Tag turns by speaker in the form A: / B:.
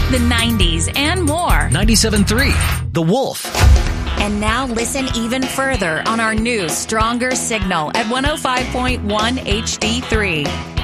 A: the 90s, and more.
B: 97.3, The Wolf.
A: And now listen even further on our new, stronger signal at 105.1 HD3.